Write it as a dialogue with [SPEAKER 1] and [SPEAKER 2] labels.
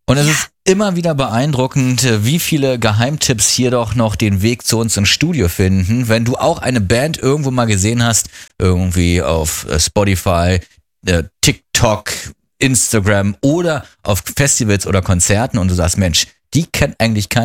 [SPEAKER 1] Und es ist immer wieder beeindruckend, wie viele Geheimtipps hier doch noch den Weg zu uns ins Studio finden. Wenn du auch eine Band irgendwo mal gesehen hast, irgendwie auf Spotify, TikTok, Instagram oder auf Festivals oder Konzerten und du sagst, Mensch, die kennt eigentlich keiner.